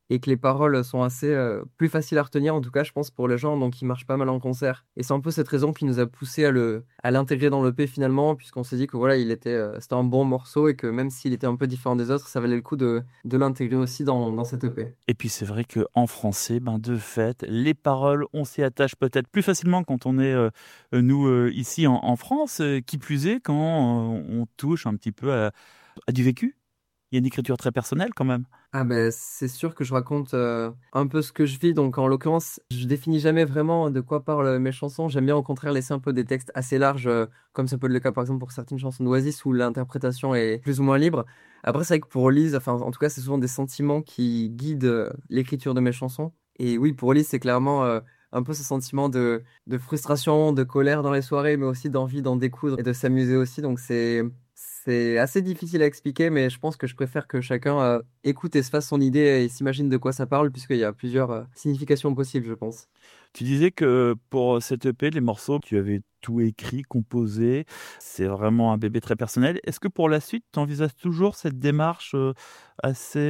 et que les paroles sont assez plus faciles à retenir, en tout cas, je pense, pour les gens, donc il marche pas mal en concert. Et c'est un peu cette raison qui nous a poussé à l'intégrer dans l'EP finalement, puisqu'on s'est dit que voilà, c'était un bon morceau et que même s'il était un peu différent des autres, ça valait le coup de l'intégrer aussi dans cette EP. Et puis c'est vrai qu'en français, de fait, les paroles, on s'y attache peut-être plus facilement quand on est, nous, ici en France, qui plus est quand on touche un petit peu à du vécu. Il y a une écriture très personnelle quand même. Ah ben c'est sûr que je raconte un peu ce que je vis, donc en l'occurrence je définis jamais vraiment de quoi parlent mes chansons, j'aime bien au contraire laisser un peu des textes assez larges, comme ça peut être le cas par exemple pour certaines chansons d'Oasis où l'interprétation est plus ou moins libre. Après c'est vrai que pour Lise, enfin en tout cas c'est souvent des sentiments qui guident l'écriture de mes chansons, et oui pour Lise c'est clairement un peu ce sentiment de frustration, de colère dans les soirées, mais aussi d'envie d'en découdre et de s'amuser aussi, donc c'est assez difficile à expliquer, mais je pense que je préfère que chacun écoute et se fasse son idée et s'imagine de quoi ça parle, puisqu'il y a plusieurs significations possibles, je pense. Tu disais que pour cette EP, les morceaux, tu avais tout écrit, composé. C'est vraiment un bébé très personnel. Est-ce que pour la suite, tu envisages toujours cette démarche assez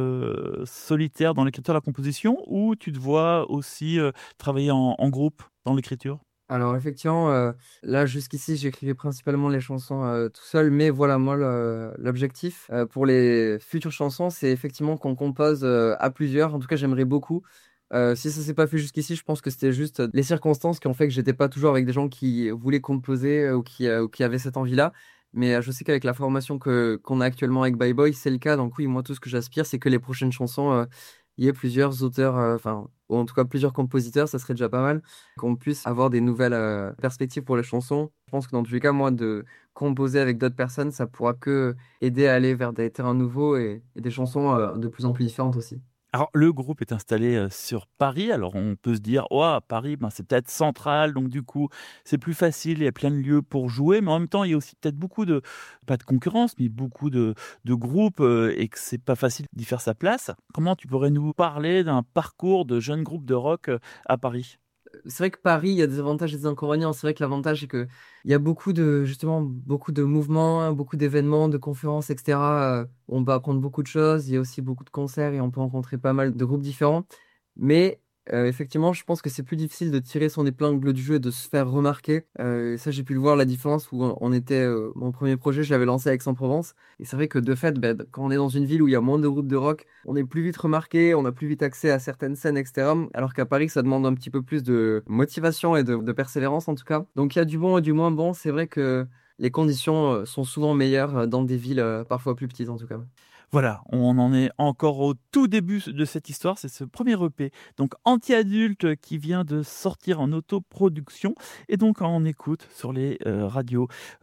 solitaire dans l'écriture et la composition, ou tu te vois aussi travailler en groupe dans l'écriture? Alors effectivement, là jusqu'ici j'écrivais principalement les chansons tout seul, mais voilà moi l'objectif pour les futures chansons c'est effectivement qu'on compose à plusieurs. En tout cas j'aimerais beaucoup. Si ça s'est pas fait jusqu'ici, je pense que c'était juste les circonstances qui ont fait que j'étais pas toujours avec des gens qui voulaient composer ou qui avaient cette envie-là. Mais je sais qu'avec la formation que qu'on a actuellement avec Bye Boy, c'est le cas. Donc oui, moi tout ce que j'aspire, c'est que les prochaines chansons, il y ait plusieurs auteurs, enfin ou en tout cas plusieurs compositeurs, ça serait déjà pas mal qu'on puisse avoir des nouvelles perspectives pour les chansons. Je pense que dans tous les cas, moi, de composer avec d'autres personnes, ça pourra que aider à aller vers des terrains nouveaux et des chansons de plus en plus différentes aussi. Alors, le groupe est installé sur Paris. Alors, on peut se dire, oh, Paris, c'est peut-être central, donc du coup, c'est plus facile, il y a plein de lieux pour jouer. Mais en même temps, il y a aussi peut-être beaucoup de, pas de concurrence, mais beaucoup de groupes et que c'est pas facile d'y faire sa place. Comment tu pourrais nous parler d'un parcours de jeunes groupes de rock à Paris? C'est vrai que Paris, il y a des avantages et des inconvénients. C'est vrai que l'avantage, c'est que il y a justement, beaucoup de mouvements, hein, beaucoup d'événements, de conférences, etc. On va apprendre beaucoup de choses. Il y a aussi beaucoup de concerts et on peut rencontrer pas mal de groupes différents. Mais effectivement, je pense que c'est plus difficile de tirer son épingle du jeu et de se faire remarquer. Ça, j'ai pu le voir, la différence où on était, mon premier projet, je l'avais lancé à Aix-en-Provence. Et c'est vrai que de fait, ben, quand on est dans une ville où il y a moins de groupes de rock, on est plus vite remarqué, on a plus vite accès à certaines scènes, etc. Alors qu'à Paris, ça demande un petit peu plus de motivation et de persévérance en tout cas. Donc il y a du bon et du moins bon. C'est vrai que les conditions sont souvent meilleures dans des villes parfois plus petites en tout cas. Voilà, on en est encore au tout début de cette histoire, c'est ce premier EP, donc anti-adulte qui vient de sortir en autoproduction et donc on écoute sur les radios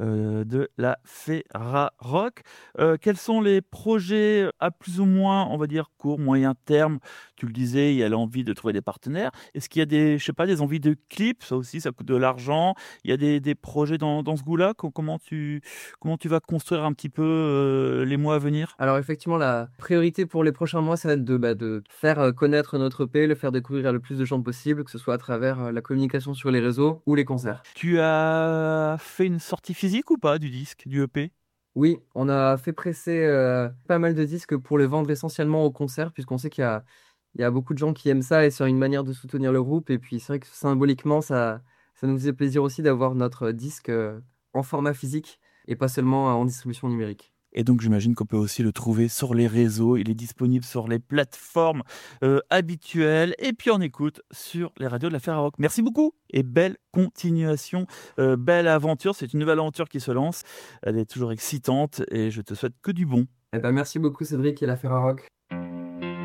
de la Ferra Rock. Quels sont les projets à plus ou moins, on va dire, court, moyen terme? Tu le disais, il y a l'envie de trouver des partenaires. Est-ce qu'il y a des, je sais pas, des envies de clips? Ça aussi, ça coûte de l'argent. Il y a des projets dans ce goût-là. Comment tu vas construire un petit peu les mois à venir? Alors effectivement, la priorité pour les prochains mois, ça va être de faire connaître notre EP, le faire découvrir à le plus de gens possible, que ce soit à travers la communication sur les réseaux ou les concerts. Tu as fait une sortie physique ou pas du disque, du EP? Oui, on a fait presser pas mal de disques pour les vendre essentiellement aux concerts, puisqu'on sait il y a beaucoup de gens qui aiment ça et c'est une manière de soutenir le groupe. Et puis c'est vrai que symboliquement, ça nous faisait plaisir aussi d'avoir notre disque en format physique et pas seulement en distribution numérique. Et donc j'imagine qu'on peut aussi le trouver sur les réseaux, il est disponible sur les plateformes habituelles et puis on écoute sur les radios de la Ferrarock. Merci beaucoup et belle continuation, belle aventure, c'est une nouvelle aventure qui se lance, elle est toujours excitante et je te souhaite que du bon. Eh ben, merci beaucoup Cédric et la Ferrarock.